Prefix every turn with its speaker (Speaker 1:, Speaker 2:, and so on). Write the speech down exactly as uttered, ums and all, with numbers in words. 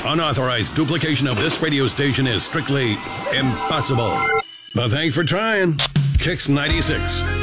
Speaker 1: Unauthorized duplication of this radio station is strictly impossible. But thanks for trying. Kicks ninety-six.